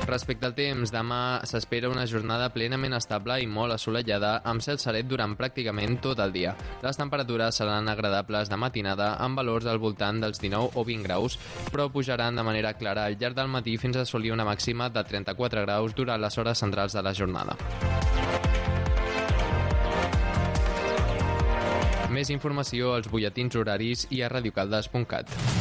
Respecte al temps, demà s'espera una jornada plenament estable i molt assolellada, amb cel serè durant pràcticament tot el dia. Les temperatures seran agradables de matinada, amb valors al voltant dels 19 o 20 graus, però pujaran de manera clara al llarg del matí fins a assolir una màxima de 34 graus durant les hores centrals de la jornada. Més informació als butlletins horaris i a radiocaldes.cat.